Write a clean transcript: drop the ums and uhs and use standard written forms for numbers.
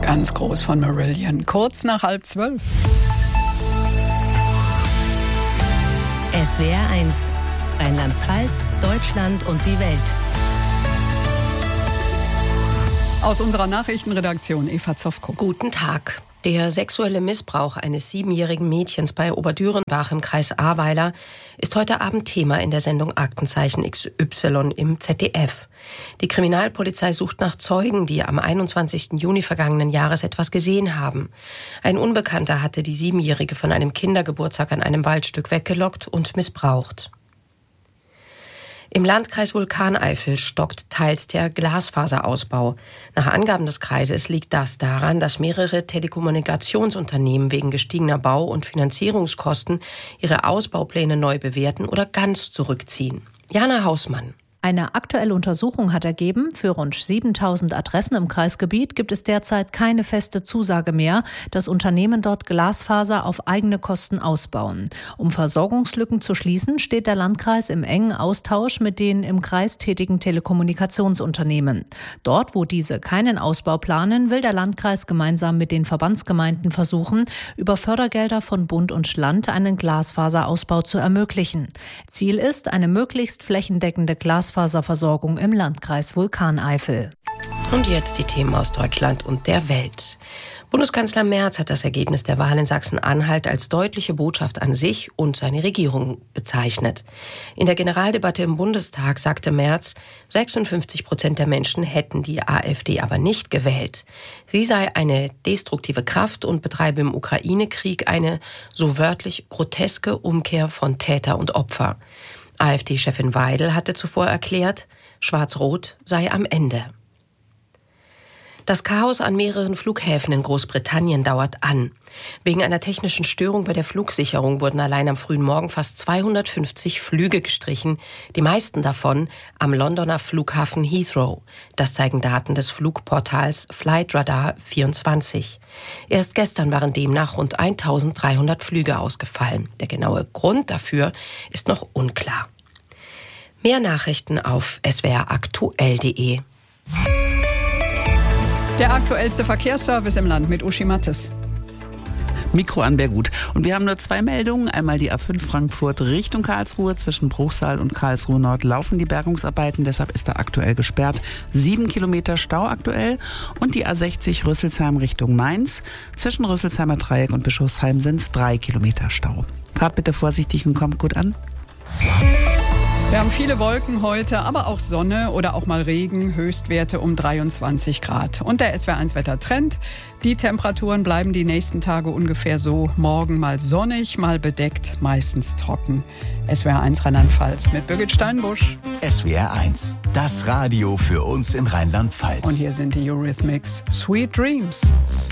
Ganz groß von Marillion, kurz nach 11:30. SWR 1, Rheinland-Pfalz, Deutschland und die Welt. Aus unserer Nachrichtenredaktion Eva Zofko. Guten Tag. Der sexuelle Missbrauch eines 7-jährigen Mädchens bei Oberdürenbach im Kreis Ahrweiler ist heute Abend Thema in der Sendung Aktenzeichen XY im ZDF. Die Kriminalpolizei sucht nach Zeugen, die am 21. Juni vergangenen Jahres etwas gesehen haben. Ein Unbekannter hatte die 7-Jährige von einem Kindergeburtstag an einem Waldstück weggelockt und missbraucht. Im Landkreis Vulkaneifel stockt teils der Glasfaserausbau. Nach Angaben des Kreises liegt das daran, dass mehrere Telekommunikationsunternehmen wegen gestiegener Bau- und Finanzierungskosten ihre Ausbaupläne neu bewerten oder ganz zurückziehen. Jana Hausmann. Eine aktuelle Untersuchung hat ergeben, für rund 7.000 Adressen im Kreisgebiet gibt es derzeit keine feste Zusage mehr, dass Unternehmen dort Glasfaser auf eigene Kosten ausbauen. Um Versorgungslücken zu schließen, steht der Landkreis im engen Austausch mit den im Kreis tätigen Telekommunikationsunternehmen. Dort, wo diese keinen Ausbau planen, will der Landkreis gemeinsam mit den Verbandsgemeinden versuchen, über Fördergelder von Bund und Land einen Glasfaserausbau zu ermöglichen. Ziel ist eine möglichst flächendeckende Glasfaserversorgung im Landkreis Vulkaneifel. Und jetzt die Themen aus Deutschland und der Welt. Bundeskanzler Merz hat das Ergebnis der Wahl in Sachsen-Anhalt als deutliche Botschaft an sich und seine Regierung bezeichnet. In der Generaldebatte im Bundestag sagte Merz, 56% der Menschen hätten die AfD aber nicht gewählt. Sie sei eine destruktive Kraft und betreibe im Ukraine-Krieg eine, so wörtlich, groteske Umkehr von Täter und Opfer. AfD-Chefin Weidel hatte zuvor erklärt, Schwarz-Rot sei am Ende. Das Chaos an mehreren Flughäfen in Großbritannien dauert an. Wegen einer technischen Störung bei der Flugsicherung wurden allein am frühen Morgen fast 250 Flüge gestrichen, die meisten davon am Londoner Flughafen Heathrow. Das zeigen Daten des Flugportals Flightradar24. Erst gestern waren demnach rund 1.300 Flüge ausgefallen. Der genaue Grund dafür ist noch unklar. Mehr Nachrichten auf swraktuell.de. Der aktuellste Verkehrsservice im Land mit Uschi Mattes. Mikro an Bergut. Und wir haben nur 2 Meldungen. Einmal die A5 Frankfurt Richtung Karlsruhe. Zwischen Bruchsal und Karlsruhe Nord laufen die Bergungsarbeiten. Deshalb ist da aktuell gesperrt. 7 Kilometer Stau aktuell. Und die A60 Rüsselsheim Richtung Mainz. Zwischen Rüsselsheimer Dreieck und Bischofsheim sind es 3 Kilometer Stau. Fahrt bitte vorsichtig und kommt gut an. Wir haben viele Wolken heute, aber auch Sonne oder auch mal Regen, Höchstwerte um 23 Grad. Und der SWR1-Wetter-Trend. Die Temperaturen bleiben die nächsten Tage ungefähr so. Morgen mal sonnig, mal bedeckt, meistens trocken. SWR1 Rheinland-Pfalz mit Birgit Steinbusch. SWR1, das Radio für uns in Rheinland-Pfalz. Und hier sind die Eurythmics. Sweet Dreams.